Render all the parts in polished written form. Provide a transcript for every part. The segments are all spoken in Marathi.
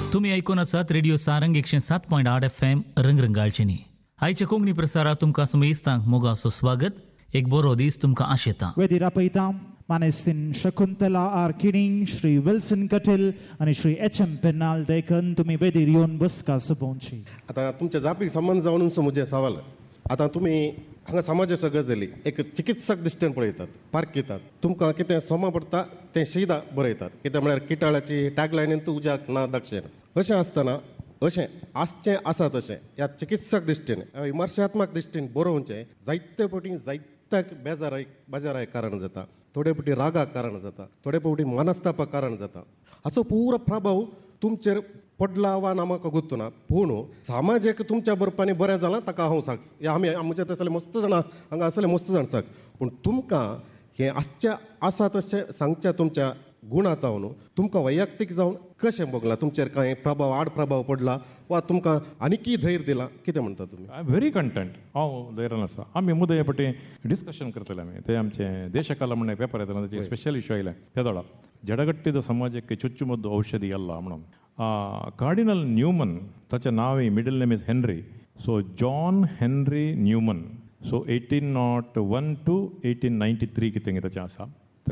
तुम्ही ऐकून आसात रेडिओ सारंग 107.8 FM रंगरंगाळचिनी. आयच्या कोंकणी प्रसारात तुमकां समेस्तांक मोगाचो स्वागत. एक बरो दीस तुमकां आशेता. वेदीर आपयतां मानेस्तीन शकुंतला आर किणींग, श्री विल्सन कटील आणि श्री एच.एम. पेर्नाल देखन तुमी वेदीर येवन बसका सोपोवची. आता तुमच्या जापीक संबंध जावन मुझे सवाल. आता तुम्ही हांगा समाजाच्यो गजाली एक चिकित्सक दिश्टीन पळयतात, पारखीतात. तुमकां कितें सोमा पडटा तें शिदा बरयतात. कितें म्हळ्यार किटाळाची टॅगलायनीन तूं उज्याक ना दाखचें. अशें आसतना अशें आसचें आसा तशें ह्या चिकित्सक दिश्टीन विमर्शात्मक दिश्टीन बरोवचें जायते फावटी जायत्याक बेजाराय कारण जाता. थोडे फावटी रागाक कारण जाता, थोडे फावटी मनस्तापाक कारण जाता. हाचो पुरो प्रभाव तुमचेर पडला वा ना म्हाका गुर्तू ना. पूण समाजीक तुमच्या बरोबरांनी बरें जालां ताका हांव सांगस. आमी म्हणजे तसले मस्त जाणां हांगा असले मस्त जाण सांगस. पूण तुमकां हें आसचें आसा तशें सांगचें तुमच्या गुणांत न्हू. तुमकां वैयक्तीक जावन कशें भोगलां, तुमचेर कांय प्रभाव आड प्रभाव पडला वा तुमकां आनीकय धैर्य दिलां, कितें म्हणटा तुमी? I am very content. हांव धैर्यान आसा. आमी मुद्दे हे फावटी डिस्कशन करतले. आमी ते आमचे देशकाला म्हणून पेपर येताना ताचे स्पेशल इश्यू आयले त्या दोळा जडगट्टीद समाजाक चुಚ್ಚುಮದ್ದು ಔಷಧಿ ಅಲ್ಲ म्हणून. कार्डिनल न्यूमन ताचें नांव middle name is Henry. So John Henry Newman. So 1801 to 1893 कितें ताचें आसा.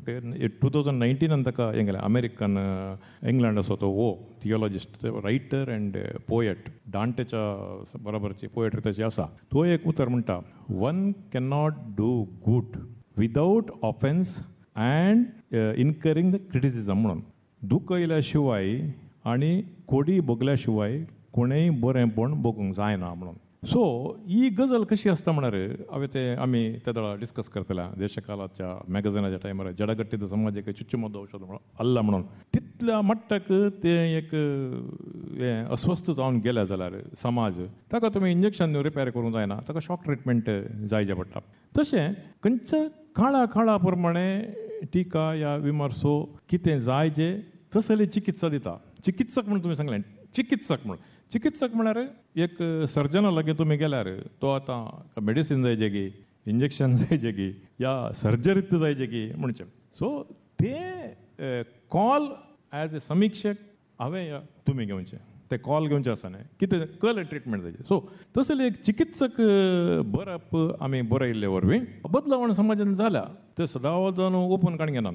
2019 ताका हें गेलें अमेरिकन इंग्लंड असो तो थियोलॉजिस्ट, रायटर एंड पोएट. डांटेच्या बरोबरची पोएट्री ताची आसा. तो एक उतर म्हणटा, one can not do good without offence and incurring the criticism म्हणून. दुख येयल्या शिवाय आनी कोडी भोगल्या शिवाय कोणेंय बरेंपण भोगूंक जायना म्हणून. सो ही गजाल कशी आसता म्हणल्यार आमी त्या वेळा डिस्कस करतल्या देशकालाच्या मॅगझिनाच्या टायमार जडगट्टीद समाजाक चुಚ್ಚುಮದ್ದು औषध अल्ला म्हणून. तितल्या मट्टाक ते एक हें अस्वस्थ जावन गेल्या जाल्यार समाज ताका तुमी इंजेक्शन रिपेर करूंक जायना, ताका शॉक ट्रिटमेंट जायचें पडटा. तशें खंयच्या काळा प्रमाणे टिका या विमर्शो कितें जाय जे तसले चिकित्सा दिता. चिकित्सक म्हणून तुमी सांगलें, चिकित्सक म्हळ्यार एक सर्जना लागीं तुमी गेल्यार तो आतां मेडिसीन जाय जेगी, इंजेक्शन जाय जेगी, या सर्जरीत जाय जेगी म्हणचे. सो ते कॉल एज ए समीक्षक हांवें तुमी घेवचें. ते कॉल घेवचे आसा न्हय, कितें कल ट्रिटमेंट जायचे. सो तसले एक चिकित्सक बरप आमी बरयल्ले वरवीं बदलावण समाजान जाल्या. ते सदांच जावन ओपन काण घेनात,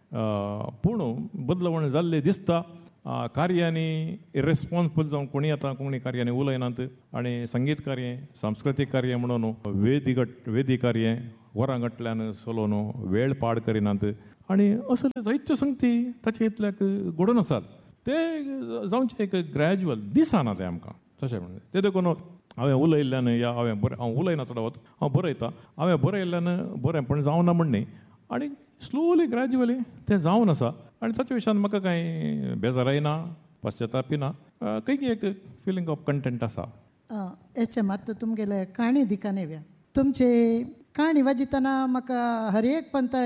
पूण बदलावण जाल्ले दिसता. कार्यांनी इरेस्पॉन्सिबल जावन कोणी आतां कोंकणी कार्यांनी उलयनात. आनी संगीत कार्य, सांस्कृतीक कार्य म्हणून वेदी कार्य वरां गटल्यान चलोवन वेळ पाड करिनात. आनी असले जायत्यो संगती ताचे इतल्याक घडोवन आसात. ते जावचे एक ग्रॅज्युअल दिसना ते आमकां. तशें म्हणून ते देखून हांवें उलयल्ल्यान या हांव उलयना चडवत, हांव बरयतां, हांवें बरयल्ल्यान बरेंपण जावना म्हण न्ही. आनी स्लोली ग्रॅज्युअली तें जावन आसा. आनी ताच्या विशयान म्हाका कांय बेजाराय ना, पश्चातापय ना, खंय एक फिलींग ऑफ कंटेंट आसा. हेचे मात तुमगेले काणी दिकान येव्या. तुमची काणी वाजितना म्हाका हर एक पंत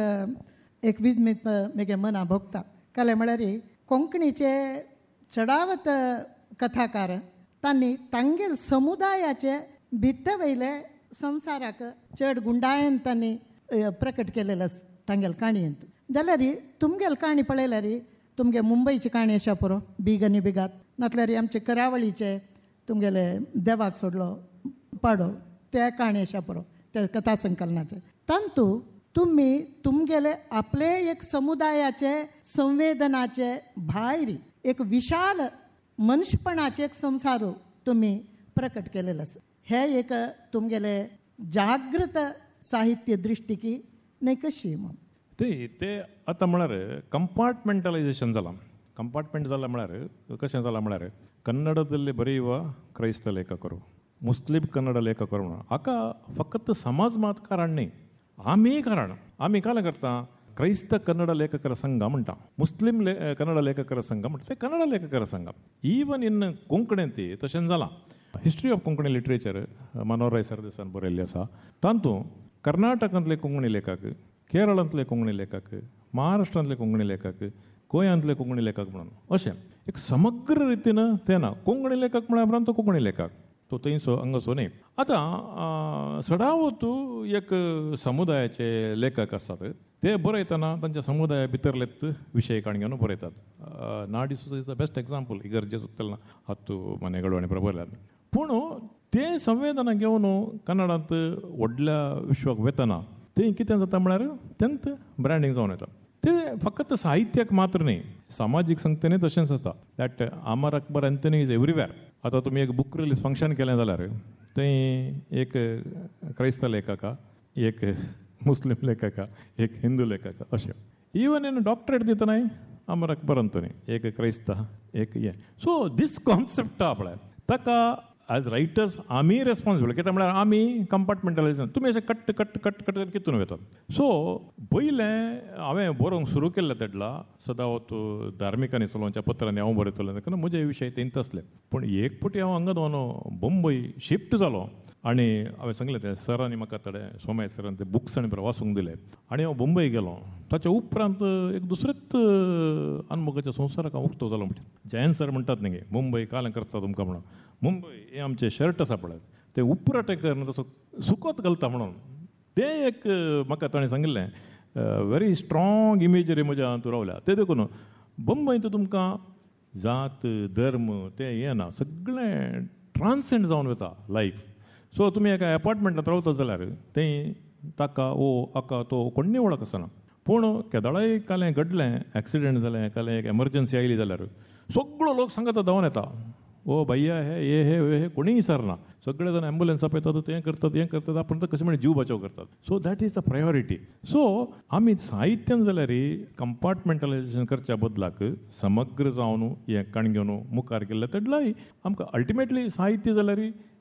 एक विजमीत म्हगे मना भोगता. काले म्हळ्यार कोंकणीचे चडावत कथाकार तांणी तांगेल समुदायाचे भित्त वयले संवसाराक चड गुंडायेन तांणी प्रकट केलेलो तांगेल काणयेंत. जाल्यार तुमगेल काणी पळयल्यार तुमगे मुंबयची काणी आसा पुरो बिगनी बिगात, नातल्यार आमचे करावळीचे तुमगेले देवाक सोडलो पाडो त्या काणी आसा पुरो त्या कथा संकलनाचे. तांतू तुमी तुमगेले आपले एक समुदायाचे संवेदनाचे भायर एक विशाल मनशपणाचे एक संवसार तुमी प्रकट केलेलो आसा. हे एक तुमगेले जागृत साहित्य दृष्टिकी नाही कशी म्हणून ते आतां म्हळ्यार कंपार्टमेंटलायझेशन जालां. कंपार्टमेंट जालां म्हळ्यार कशें जालां म्हळ्यार कन्नडದಲ್ಲಿ ಬರೆಯುವ ಕ್ರೈಸ್ತ ಲೇಖಕರು, ಮುಸ್ಲಿಂ ಕನ್ನಡ ಲೇಖಕರು म्हणून हाका फकत समाज मात कारण न्ही, आमी कारण. आमी काल करता ಕ್ರೈಸ್ತ ಕನ್ನಡ ಲೇಖಕರ ಸಂಘ म्हणटा, मुस्लिम कन्नड लेखकर संघ म्हणटा, ते कन्नड लेखकर संघ. इवन इन कोंकणींत तशें जालां. History of Konkani literature Manohar सरदेसान बरयल्ली आसा. तातूंत कर्नाटकांतले कोंकणी लेखक, केरळांतले कोंकणी लेखक, महाराष्ट्रांतले कोंकणी लेखक, गोंयांतले कोंकणी लेखक म्हणून अशें एक समग्र रितीन तें ना. कोंकणी लेखक म्हळ्यार उपरांत तो कोंकणी लेखक तो थंयसो हांगासो न्ही. आतां सदावतू एक समुदायाचे लेखक आसतात ते बरयतना तांच्या समुदाया भितरलेत विशय काणग्यान बरयतात. नाडी सुद्दां इज द बेस्ट एग्जांपल इगर्जे सुत्तलना हत्तू मनेಗಳು आनी बरयल्यात. पूण ते संवेदना घेवन कन्नडांत व्हडल्या विश्वाक वेतना ते कितें जाता म्हळ्यार तेंत ब्रँडींग जावन येता. ते फकत साहित्याक मात्र न्ही, सामाजीक संगतीनय तशेंच आसता. That Amar Akbar Anthony is everywhere. आतां तुमी एक बूक रिलीज फंक्शन केलें जाल्यार थंय एक क्रायस्त लेखक, एक मुस्लीम लेखक, एक हिंदू लेखक अशें. Even in doctorate दितनाय Amar Akbar Anthony एक क्रायस्त एक हें. सो दीस कॉन्सेप्ट आहा पळय ताका एज रायटर्स आमी रेस्पॉन्सिबल. कित्याक म्हळ्यार आमी कंपार्टमेंटलायझेशन तुमी अशें कट्ट कट्ट कट्ट कट्ट कितून वतात. सो पयलें हांवें बरोवंक सुरू केल्लें तेडला सदां तूं धार्मिकांनी चलोवच्या पत्रांनी हांव बरयतलें तेन्ना म्हजे विशय तेंच आसले. पूण एक फावटी हांव हांगा दोन बंबय शिफ्ट जालो आनी हांवें सांगलें ते सरांनी म्हाका थोडे सोमाय सरान ते बुक्स आनी वाचूंक दिले आनी हांव बंबय गेलो. ताच्या उपरांत एक दुसरेच अनमुखाच्या संवसाराक हांव उक्तो जालो. म्हणजे जयंत सर म्हणटात न्ही मुंबय कालें करता तुमकां म्हणून. मुंबय हे आमचे शर्ट आसा पळय ते उपराटेकर तसो सुकोत घालता म्हणून ते एक म्हाका ताणें सांगिल्लें व्हेरी स्ट्रॉंग इमेजरी म्हज्या हातूंत रावल्या. ते देखून बंबयंत तुमकां जात धर्म ते हें ना, सगळें ट्रान्सेंड जावन वता लायफ. सो तुमी एका एपार्टमेंटांत रावता जाल्यार थंय ताका हाका तो कोण्णय वळख आसना. पूण केदाळाय कालें घडलें, एक्सिडेंट जालें, कालें एक एमर्जन्सी आयली जाल्यार सगळो लोक सांगता धांवन येता ओ भैया हे कोणीय विचारना. सगळे जाण एम्बुलन्स आपयतात तें करतात आपण तर कशें म्हणजे जीव बचाव करतात. So that is the priority. So आमी साहित्यान जाल्यार कंपार्टमेंटलायझेशन करच्या बदलाक समग्र जावन हें काणग्योन मुखार गेल्ले तेडलाय आमकां अल्टिमेटली साहित्य जाल्यार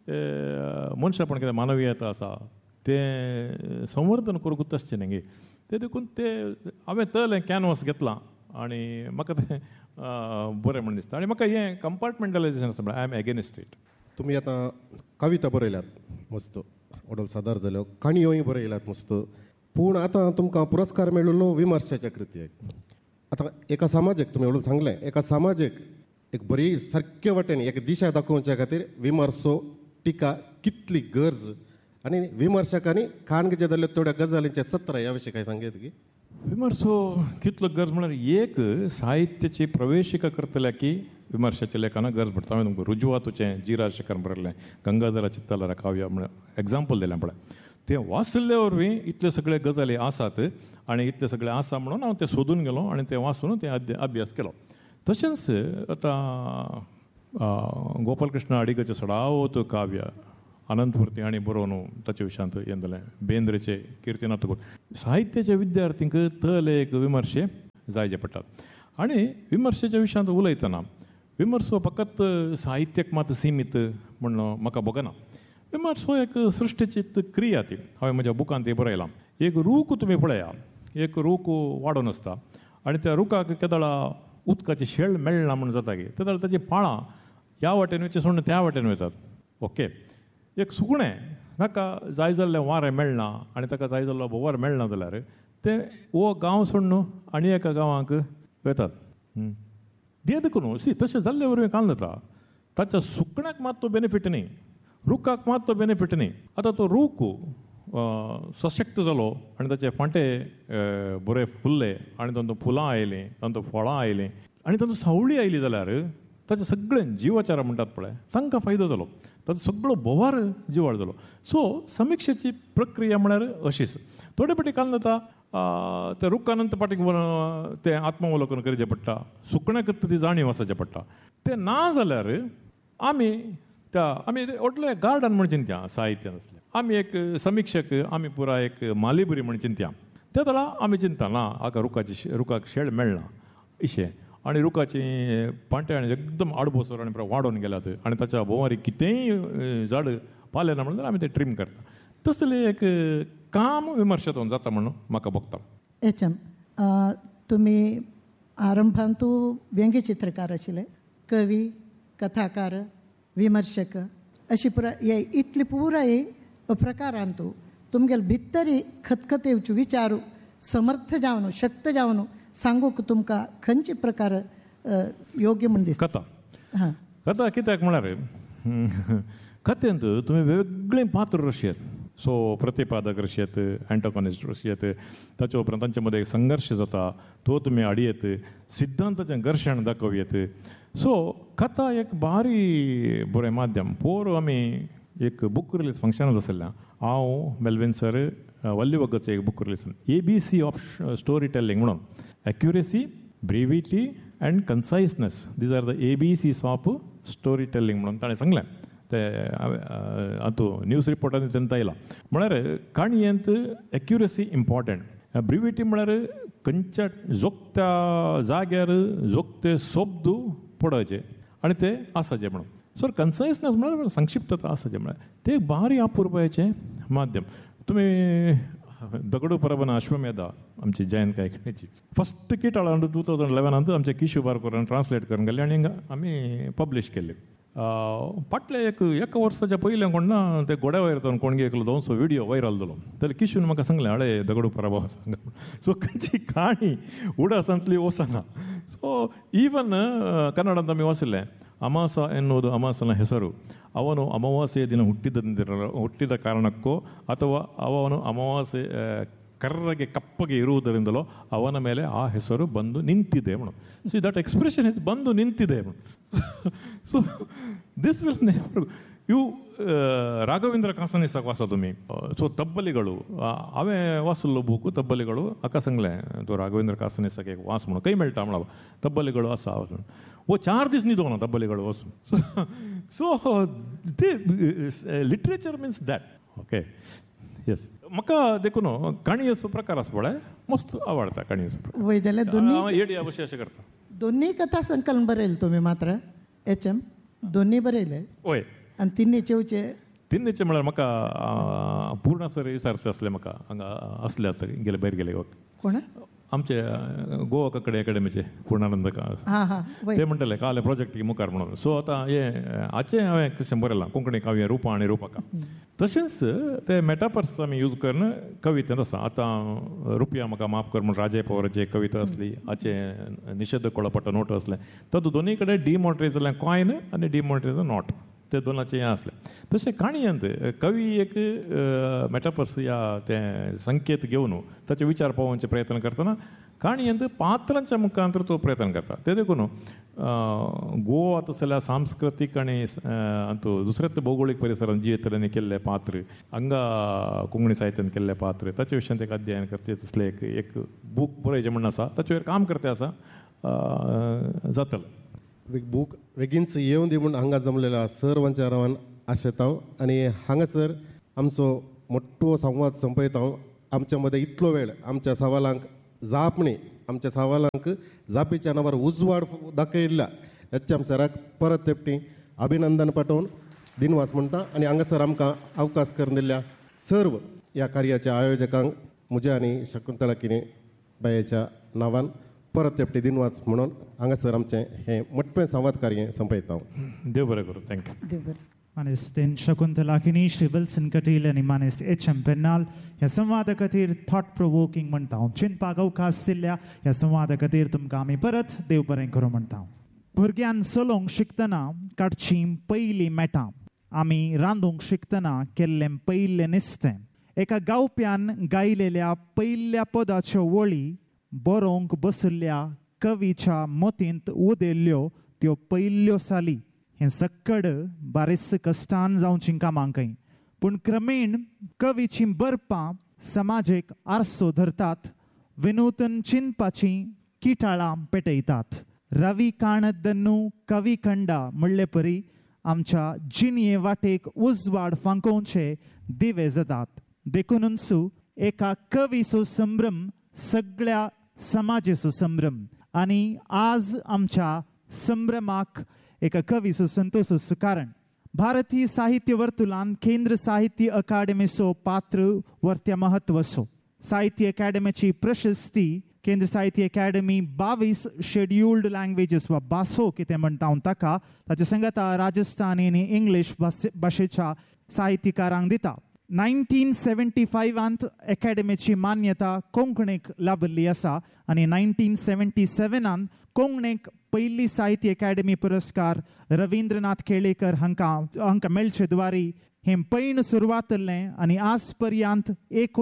मनशापण कितें मानवीयता आसा तें संवर्धन करूंकूच आसचें न्ही. ते देखून ते हांवें तल कॅनवास घेतलां आनी म्हाका तें बरें म्हण दिसता. आनी म्हाका हें कंपार्टमेंटलायझेशन आसा म्हळ्यार आय एम एगेनिस्ट इट. तुम्ही आतां कविता बरयल्यात मस्त, वडोल सादर जाल्यो, काणयोय बरयल्यात मस्त. पूण आतां तुमकां पुरस्कार मेळिल्लो विमर्शाच्या कृतयेक. आतां एका समाजाक तुमी वडोल सांगलें एका समाजाक एक बरी सारके वाटेन एक दिशा दाखोवच्या खातीर विमर्शो टिका कितली गरज आनी विमर्शकांनी खाण जे जाल्ले थोड्या गजालींचे सत्र ह्या विशीं काय सांगेत की. विमर्शो कितलो गरज म्हळ्यार एक साहित्याची प्रवेशिका करतल्या की विमर्शाच्या लेखांना गरज पडटा. हांवें तुमकां रुजवातूचें जी राजशेखरान बरयल्लें गंगाधरा चित्तलरा काव्य म्हळ्यार एग्जाम्पल दिलें पळय. तें वाचले वरवीं इतले सगळे गजाली आसात आनी इतले सगळे आसा म्हणून हांव तें सोदून गेलो आनी तें वाचून तें अभ्यास केलो. तशेंच आतां गोपाल कृष्ण अडिगाचें सडावत काव्य अनंतमुर्ती हांणी बरोवन ताचे विशयांत हें जालें. बेंद्रेचे कीर्तिनाथ साहित्याच्या विद्यार्थींक तल एक विमर्शे जायचे पडटात. आनी विमर्शेच्या विशयांत उलयतना विमर्शो फकत साहित्याक मात सीमीत म्हण म्हाका बगना. विमर्शो एक सृश्टीची क्रिया ती. हांवें म्हज्या बुकांत ती बरयलां. एक रूख तुमी पळया, एक रूख वाडोवन आसता आनी त्या रुखाक केदाळा उदकाची शेळ मेळना म्हण जाता की तेदाळ ताची पाळां ह्या वाटेन वयचे सोडून त्या वाटेन वयतात. ओके. एक सुकणें ताका जाय जाल्लें वारें मेळना आनी ताका जाय जाल्लो बोवार मेळना जाल्यार ते हो गांव सोडून आनी एका गांवांक वेतात. देखून सी तशें जाल्ले वरवीं काल जाता. ताच्या सुकण्याक मात तो बेनिफीट न्ही, रुखाक मात तो बेनिफीट न्ही. आतां तो रूख सशक्त जालो आनी ताचे फांटे बरे फुल्ले आनी तातूंत फुलां आयलीं, तातूंत फळां आयलीं आनी तातूंत सावळी आयली जाल्यार ताचे सगळें जिवाचार म्हणटात पळय तांकां फायदो जालो. ताचो सगळो बोवार जिवाळ जालो. सो समिक्षेची प्रक्रिया म्हळ्यार अशीच. थोडे फावटी काल जाता त्या रुखानंत पाटीक तें आत्मावलोकन करचें पडटा, सुकण्याक ती जाणीव आसचें पडटा. तें ना जाल्यार आमी व्हडलें गार्डन म्हण चिंत्या साहित्यान आसलें. आमी एक समिक्षक, आमी पुराय एक मालिबरी म्हण चिंत्या. त्या वेळा आमी चिंता ना हाका रुखाक शेळ मेळना इशें आनी रुखाची पांटे आनी एकदम आडबोसोर आनी वाडोवन गेल्यात आनी ताच्या भोंवारी कितेंय झाड पालेना म्हणल्यार आमी तें ट्रीम करता. तसलें एक काम विमर्शांतून जाता म्हणून म्हाका भोगता. एचएम तुमी आरंभांत व्यंग्यचित्रकार आशिल्ले, कवी, कथाकार, विमर्शक अशी पुराय इतली पुराय प्रकारांत तुमगेले भितरी खतखतेवच्यो विचार समर्थ जावन शक्त जावन सांगूक तुमकां खंयचे प्रकार योग्य म्हण दिसता? कथा कित्याक म्हळ्यार कथेंत तुम्ही वेगवेगळे पात्र रशी आहेत. सो प्रतिपादक रशी आहेत, अँटोगॉनिस्ट रशी आहेत, ताचे उपरांत तांचे मध्ये संघर्श जाता तो तुम्ही आडयेत, सिद्धांताचें घर्शण दाखोवयेत. सो कथा एक भारी बरें माध्यम. पोर आमी एक बूक रिलीज फंक्शनाक आसलें हांव मेल्विन सर वल्लीवगचें एक book release ABC of story telling म्हणून accuracy, brevity and कन्सायसनेस these R the ABCs of story telling म्हणून ताणें सांगलें. ते हातूंत न्यूज रिपोर्टांनी तेन्ना येयला. म्हळ्यार काणयेंत एक्युरेसी इम्पॉर्टंट. ब्रिविटी म्हळ्यार खंयच्या जोगत्या जाग्यार जोगते शब्द पडचे आनी ते आसाचे म्हणून. सो कन्सायसनेस म्हळ्यार संक्षिप्तता आसाचे म्हळ्यार ते एक भारी अपुरबायेचें माध्यम. तुमी दगडू परबना अश्वमेधा आमची जयंत कायकणेची फस्ट किटाळ 2011 आमचे किशू बारकोरान ट्रान्सलेट करून गेले आनी आमी पब्लीश केले. फाटले एका वर्साच्या पयले कोण ना ते घोड्या वयर जावन कोण गेलो दोनसो व्हिडिओ व्हायरल जालो. जाल्यार किशून म्हाका सांगलें हळे दगडू परबा सांग. सो खंयची काणी उडासांतली वचना. सो ಈವನ್ ಕನ್ನಡಂತ ಆಮಿ ವಾಸಿಲ್ಲೆ ಅಮಾಸ ಎನ್ನುವುದು ಅಮಾಸನ ಹೆಸರು. ಅವನು ಅಮಾವಾಸ್ಯೆಯ ದಿನ ಹುಟ್ಟಿದ ಕಾರಣಕ್ಕೋ ಅಥವಾ ಅವನು ಅಮಾವಾಸ್ಯೆ ಕರ್ರಗೆ ಕಪ್ಪಗೆ ಇರುವುದರಿಂದಲೋ ಅವನ ಮೇಲೆ ಆ ಹೆಸರು ಬಂದು ನಿಂತಿದೆ madam. See that expression is ಬಂದು ನಿಂತಿದೆ madam. So this will never ಇವು ರಾಘವೇಂದ್ರ ಕಾಸನಿಸಾಗ ವಾಸ ತುಮಿ. ಸೊ ತಬ್ಬಲಿಗಳು ಅವೇ ವಾಸುಲ್ಲು ಬೂಕು ತಬ್ಬಲಿಗಳು ಅಕ್ಕ ಸಂಗ್ಲೆ तो राघवेंद्र कासनिसागे वास म्हणून काही मेळटा म्हणा तब्बलिಗಳು आसा. वो 4 दीस न्हिदो ना तब्बलिಗಳು वचून. सो ते literature means that. Okay yes. म्हाका देखून काणी असो प्रकार आसा पळय मस्त आवडटा काणी असो प्रकार. वय जाल्यार दोन्ही येडी अवश्य अशें करता. दोन्ही कथा संकलन बरयले तुमी मात्र HM दोन्ही बरयले. वय आनी तिन्नीचेवचे तिन्नीचे म्हळ्यार म्हाका पूर्ण सर विचारचे असले म्हाका हांगा असले आतां गेले भायर गेले वक्त कोण आमचे गोवा ककडे अकॅडमीचे पूर्णानंद ते म्हणटले काले प्रोजेक्ट मुखार म्हणून. सो आतां हे हाचे हांवें कशें बरयलां कोंकणी काव्य रुपा आनी रुपका. तशेंच ते मेटाफर्स आमी यूज करून कवितेंत आसा. आतां रुपया म्हाका माफ कर म्हणून राजे पवाराची कविता असली हाचे निशेध कळपट्टो नोट असले तातूंत दोनूय कडेन डिमॉनिटायज जालें कॉयन आनी डिमॉनिटायज नोट ते दोनाचें हें आसलें. तशें काणयेंत कवी एक मेटाफर्स या ते संकेत घेवन ताचे विचार पावोवचे प्रयत्न करतना काणयेंत पात्रांच्या मुखांतर तो प्रयत्न करता. ते देखून गोवा तसल्या सांस्कृतीक आनी हातूंत दुसऱ्याच भौगोळीक परिसरांत जे तरेन केल्ले पात्र हांगा कोंकणी साहित्यान केल्ले पात्र ताचे विशयान एक अध्ययन करचे तसले एक बूक बरयचें म्हणून आसा. ताचे वयर काम करते आसा जातलें. बूक बेगीनच येवन दी म्हूण हांगा जमलेला सर्वांच्या नांवान आशेता आनी हांगासर आमचो मोठो संवाद संपयता. आमच्या मदें इतलो वेळ आमच्या सवालांक जापणी आमच्या सवालांक जापीच्या नांवार उजवाड दाखयल्ल्या HM सराक परत तेपटी अभिनंदन पाठोवन दिनवास म्हणटा. आनी हांगासर आमकां अवकाश करून दिल्ल्या सर्व ह्या कार्याच्या आयोजकांक म्हज्या आनी शकुंतला किने बायेच्या नांवान परत तेपटी दिनवास म्हणून हांगासर आमचें हें मोठें संवाद कार्य संपयता. देव बरें करूं. थँक्यू. देव बरें. मानेस्तीन शकुंतला किनी, श्री विल्सन कटील आनी मानेस्त HM पेर्नाल ह्या संवादा खातीर थॉट प्रोवोकिंग म्हणटा हांव. चिंतपाक अवकाश दिल्ल्या ह्या संवादा खातीर तुमकां आमी परत देव बरें करूं म्हणटा हांव. भुरग्यान चलोवंक शिकतना काडचीं पयलीं मेटां. आमी रांदूंक शिकतना केल्लें पयलें नुस्तें. एका गावप्यान गायलेल्या पयल्या पदाच्यो वळी बरोवंक बसल्ल्या कवीच्या मतींत उदेल्ल्यो त्यो पयल्यो साली. हें सक्कड बारीस कश्टान जावचीं कामांकय. पूण क्रमेण कवीचीं बरपां समाजीक आरसो धरतात. विनूतन चिंतपाचीं किटाळां पेटयतात. रवी काणदन्नू कवी खंडा म्हणले परी आमच्या जिणये वाटेक उजवाड फांकोवचे दिवे जातात. देखूनच एका कवीचो संभ्रम सगळ्या समाजेचो संभ्रम. आनी आज आमच्या संभ्रमाक एका कवीचो संतोषाचो कारण. भारतीय साहित्य वर्तुळांत केंद्र साहित्य अकादेमीचो पात्र वर्त्या महत्वाचो. साहित्य अकादेमीची प्रशस्ती केंद्र साहित्य अकादेमी 22 शेड्युल्ड लँग्वेजीस वा भासो कितें म्हणटा हांव ताका ताचे संगता राजस्थानी आनी इंग्लीश भाशेच्या साहित्यकारांक दिता. 1975 अकादेमीची मान्यता कोंकणीक लाभिल्ली आसा आनी 1977 कोंकणीक पयली साहित्य अकादमी पुरस्कार रवींद्रनाथ केळेकर हांकां मेळचे द्वारी हे पैण सुरवातलें आनी आज पर्यंत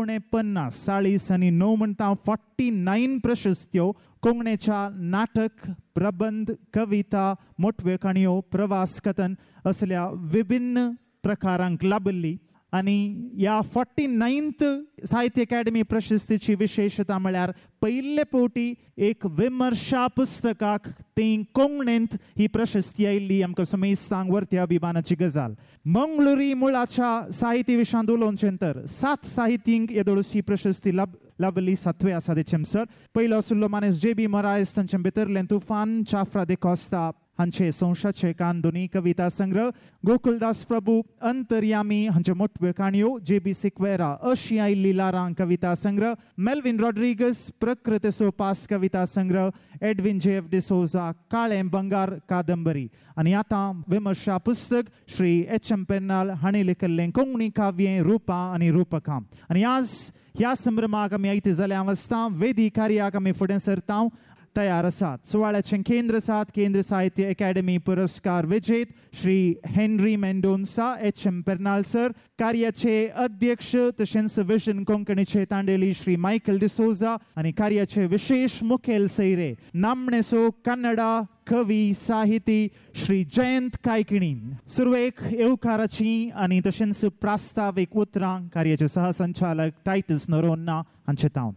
49 आनी 9 म्हणटा 49 प्रशस्त्यो कोंकणीच्या नाटक प्रबंध कविता मोठव्यो काणयो प्रवास कथन असल्या विभिन्न प्रकारांक लाभली आनी ह्या 49th साहित्य अकादमी प्रशस्तीची विशेषता म्हळ्यार पयले फावटी एक विमर्शा पुस्तकाक तें कोंकणींत ही प्रशस्ती आयिल्ली आमकां समेस्तांक व्हरते अभिमानाची गजाल. मंगळुरी मुळाच्या साहित्य विशयांत उलोवचें तर 7 साहित्यींक येदोळूस ही प्रशस्ती लाभली. 7वें आसा तेचें सर. पयलो आशिल्लो मानेस J.B. मोरायस, तांचे भितरलें तुफान, चाफ्रा दे कॉस्ता हांचे संशयाचे कांदोनी कविता संग्रह, गोकुलदास प्रभू अंतर्यामी हांचे मोठव्यो काणयो, J.B. सिक्वेरा अशियाई लिलारां कविता संग्रह, मेल्विन रॉड्रिगस प्रकृती सोपास कविता संग्रह, एडविन J.F. डिसोजा काळे बंगार कादंबरी आनी आतां विमर्शा पुस्तक श्री H.M. पेर्नाल हांणी लिखिल्लें कोंकणी काव्यें रुपां आनी रुपकां. आनी आज ह्या संभ्रमाक आमी आयते जाल्या आसता वेदी कार्याक आमी फुडें सरता तयार आसात. सुवाळ्याचे केंद्र आसात केंद्र साहित्य अकादमी पुरस्कार विजेत Shri Henry Mendonsa H.M. Pernal sir, कार्याचे अध्यक्ष तशेंच विजन कोंकणीचे तांडेली श्री मायकल डिसोजा आनी कार्याचे विशेष मुखेल सैरे नामणेसो कन्नडा कवी साहिती श्री जयंत कायकिणी. सुरवेक येवकाराची आनी तशेंच प्रास्तावीक उतरां कार्याचे सहसंचालक टायटस नोरोन्ना हांचे तावन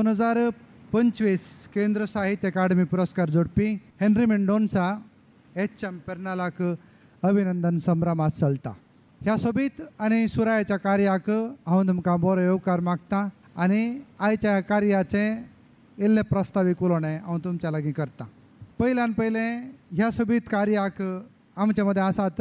2025 केंद्र साहित्य अकादमी पुरस्कार जोडपी हेनरी मेंडोन्सा H.M. पेर्नालाक अभिनंदन संभ्रमात चलता. ह्या सोबीत आनी सुरायाच्या कार्याक हांव तुमकां बरो येवकार मागता आनी आयच्या कार्याचे इल्ले प्रस्तावीक उलोवणें हांव तुमच्या लागीं करता. पयल्यान पयलें ह्या सोबीत कार्याक आमचे मदें आसात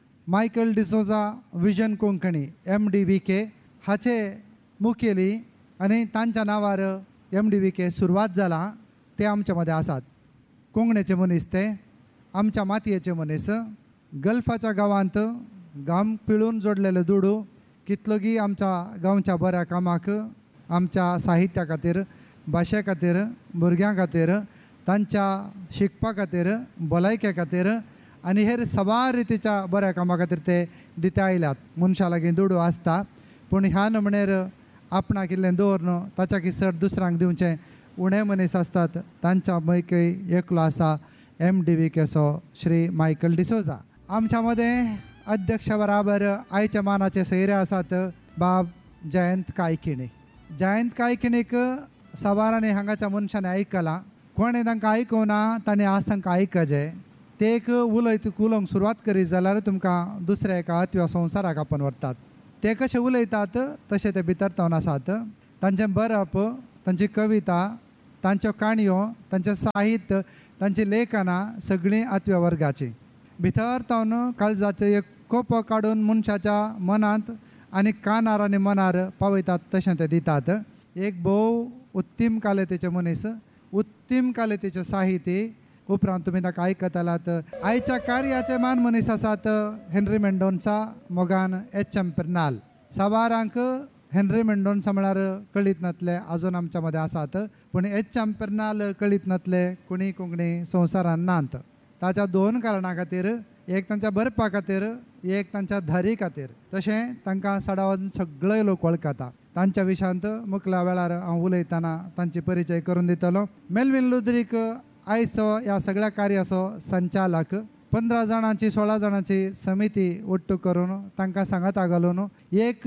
Michael D'Souza vision Konkani MDVK हाचे मुखेली आनी तांच्या नांवार MDVK सुरवात जाला ते आमच्या मदें आसात. कोंकणीचे मनीस ते आमच्या मातयेचे मनीस गल्फाच्या गांवांत गाम पिळून जोडलेले दुडू कितलोगी आमच्या गांवच्या बऱ्या कामाक आमच्या साहित्या खातीर भाशे खातीर भुरग्यां खातीर तांच्या शिकपा खातीर भलायके खातीर आनी हेर सवार रितीच्या बऱ्या कामा खातीर ते दिते आयल्यात. मनशा लागीं दुडू आसता पूण ह्या नमणेर आपणाक इल्लें दवरन ताच्या किसर दुसऱ्यांक दिवचें उणें मनीस आसतात तांच्या पैकी एकलो आसा MDVK so Shri Michael D'Souza. आमच्या मदें अध्यक्ष बराबर आयच्या मानाचे सैरे आसात बाब जयंत कायकिणी. जयंत कायकिणीक सवारांनी हांगाच्या मनशांनी आयकलां, कोणें तांकां आयकूना ताणें आज तांकां आयकचें. ते एक उलोवंक सुरवात करीत जाल्यार तुमकां दुसऱ्या एका अत्व्या संवसाराक आपण व्हरतात. ते कशे उलयतात तशे ते भितर तावन आसात. तांचें बरप, तांची कविता, तांच्यो काणयो, तांचें साहित्य, तांची लेखनां सगळीं आठव्या वर्गाची. भितर तावन काळजाचो एक कोपो काडून मनशाच्या मनांत आनी कानार आनी मनार पावयतात तशें ते दितात. एक भोव उत्तीम कालेतीचे मनीस, उत्तीम कालेतीचे साहिती. उपरांत तुमी ताका आयकत आलात. आयच्या कार्याचे मान मनीस आसात हेनरी मेंडोन्सा मोगान H.M. पेर्नाल. सावारांक हेनरी मेंडोन्सा म्हळ्यार कळीत नातले आजून आमच्या मदें आसात, पूण H.M. पेर्नाल कळीत नातले कोणी कोंकणी संवसारान नात. ताच्या 2 कारणां खातीर, एक तांच्या बरपा खातीर, एक तांच्या धारी खातीर. तशें तांकां सडावन सगळे लोक वळखता. तांच्या विशयांत मुखल्या वेळार हांव उलयतना तांची परिचय करून दितलो. मेल्विन लुद्रीक आयचो ह्या सगळ्या कार्याचो संचालक. 15 जाणांची 16 जाणांची समिती उट्ट करून तांकां सांगाता घालून एक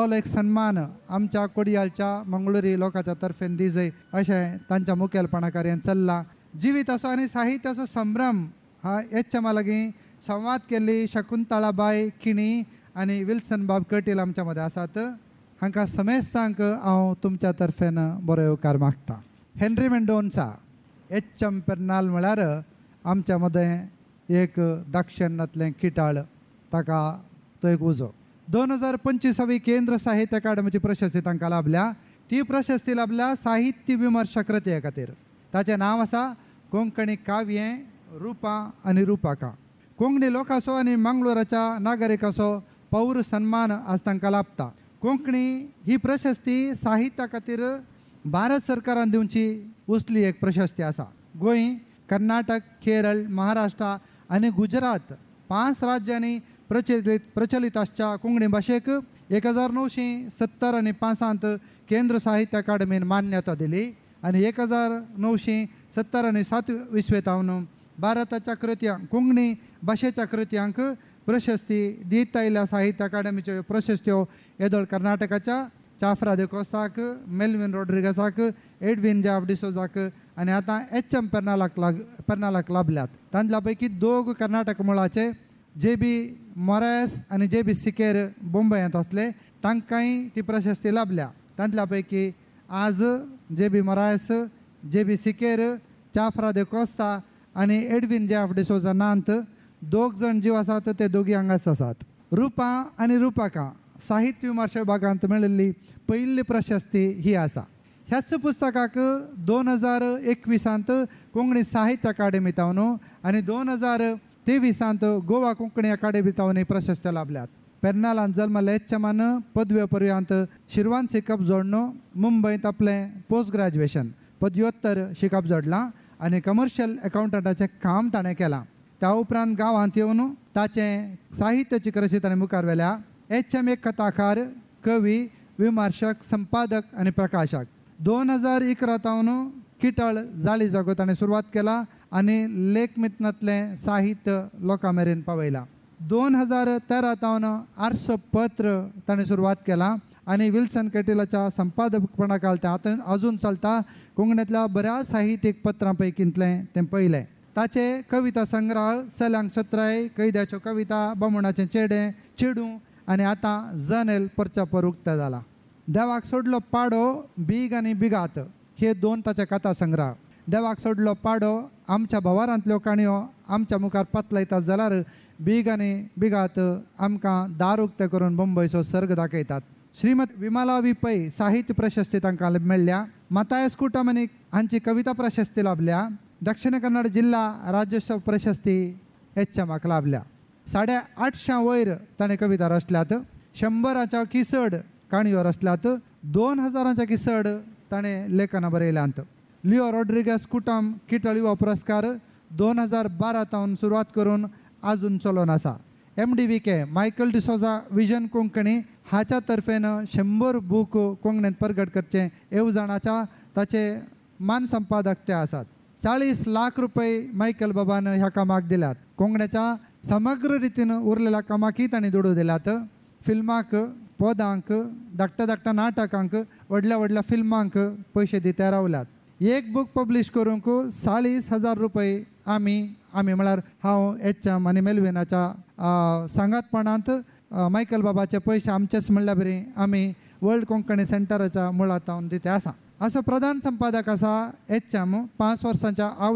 सन्मान आमच्या कोडयालच्या मंगळुरी लोकांच्या तर्फेन दिजय अशें तांच्या मुखेलपणा कार्यान चल्लां. जिविताचो आनी साहित्याचो संभ्रम हा H.M. लागीं संवाद केल्ली शकुंतळाबाई किणी आनी विल्सन बाब कटील आमच्या मदें आसात. हांकां समेस्तांक हांव तुमच्या तर्फेन बरो येवकार मागता. Henry Mendonsa H.M. पेर्नाल म्हळ्यार आमच्या मदें एक दाक्षिणांतलें किटाळ, ताका तो एक उजो. 2025 केंद्र साहित्य अकादमीची प्रशस्ती तांकां लाभल्या. ती प्रशस्ती लाभल्या साहित्य विमर्श कृते खातीर. ताचें नांव आसा कोंकणी काव्यें रुपां आनी रुपकां. कोंकणी लोकांचो आनी मंगळुराच्या नागरिकांचो पौर सन्मान आज तांकां लाभता. कोंकणी ही प्रशस्ती साहित्या खातीर भारत सरकारान दिवची उसली एक प्रशस्ती आसा. गोंय कर्नाटक, केरळ, महाराष्ट्र आणि गुजरात 5 राज्यांनी प्रचलित आसच्या कोंकणी भाशेक 1970 आणि 5 केंद्र साहित्य अकादमीन मान्यता दिली आणि 1970 आणि 27 भारताच्या कृत्यांक कोंकणी भाशेच्या कृत्यांक प्रशस्ती दित आयल्या साहित्य अकादमीच्यो प्रशस्त्यो येदोळ कर्नाटकाच्या चाफ्रा दे कोस्ताक, मेल्विन रॉड्रिगसाक, एडविन जाफ डिसोजाक आणि आता एच.एम. पेर्नालाक लाभल्यात. तांतल्या पैकी 2 कर्नाटक मुळाचे जे.बी. मोरायस आणि जे.बी. सिकेर मुंबयांत असले, तांकांय ती प्रशस्ती लाभल्या. तांतल्या पैकी आज जे.बी. मोरायस, जे.बी. सिकेर, चाफ्रा दे कोस्ता आणि एडविन जाफ डिसोजा नांत 2 जण जीव आसात ते दोगी हांगाच आसात. रुपा आणि रुपाका साहित्य विमर्श विभागांत मेळिल्ली पयली प्रशस्ती ही आसा. ह्याच पुस्तकाक 2021 कोंकणी साहित्य अकादमींतवन आणि 2023 गोवा कोंकणी अकादमींतवन प्रशस्त्यो लाभल्यात. पेर्नालांत जल्मले एच.एमान पदवे पर्यंत शिरवान शिकप जोडनो मुंबईत आपलें पोस्ट ग्रॅज्युएशन पदव्युत्तर शिकप जोडलां आणि कमर्शियल अकाउंटंटाचें काम ताणें केलां. त्या उपरांत गांवांत येवन ताचें साहित्य चित्ररची ताणें मुखार व्हेल्या. एच.एम. एक कथाकार, कवी, विमर्शक, संपादक आणि प्रकाशक. 2011 किटळ जाळी जगो ताणें सुरवात केला आणि लेखमितनांतलें साहित्य लोकां मेरेन पावयलां. 2013 आर्सो पत्र ताणें सुरवात केला आणि विल्सन कॅटिलाच्या संपादकपणाखाल तें अजून चलता. कोंकणींतल्या बऱ्या साहित्यीक पत्रां पैकींतलें तें पयलें. ताचे कविता संग्रह सल्यांक सत्राय, कैद्याच्यो कविता, बामुणाचें चेडे, चेडूं आणि आतां जनेल परचापर उक्ते जाला. देवाक सोडलो पाडो, बीग आणि बिगात हे 2 ताचे कथा संग्रह. देवाक सोडलो पाडो आमच्या भवारांतल्यो काणयो आमच्या मुखार पातलयतात जाल्यार बीग आणि बिगात आमकां दार उक्ते करून मुंबयचो सर्ग दाखयतात. श्रीमत विमला वी पै साहित्य प्रशस्ती तांकां मेळ्ळ्या. मातायस कुटामनीक हांची कविता प्रशस्ती लाभल्या. दक्षिण कन्नड जिल्हा राज्योत्सव प्रशस्ती एच.एमाक लाभल्या. 850 वयर ताणें कविता रचल्यात. 100 किसड काणयो रचल्यात. 2000 किसड ताणें लेखनां बरयल्यांत. लिओ रॉड्रिगस कुटम किटळ युवा पुरस्कार 2012 सुरवात करून अजून चलोन आसा. MDVK Michael D'Souza vision Konkani हाच्या तर्फेन 100 बूक कोंकणींत प्रगट करचे येवजणाच्या ताचे मान संपादक ते आसात. 40 लाख रुपये मायकल बाबान ह्या कामाक दिल्यात. कोंकणीच्या समग्र रितीन उरलेल्या कामाकय तांणी दुडू दिल्यात. फिल्माक, पदांक, धाकट्या नाटकांक, व्हडल्या फिल्मांक पयशे दिते रावल्यात. एक बूक पब्लीश करूंक 40,000 रुपये आमी म्हळ्यार हांव एच.एम. आनी मेल्विनाच्या सांगातपणांत मायकल बाबाचे पयशे आमचेच म्हणल्या बरी आमी वर्ल्ड कोंकणी सेंटराच्या मुळांत दिते आसा. असो प्रधान संपादक आसा एच.एम. 5 वर्सांच्या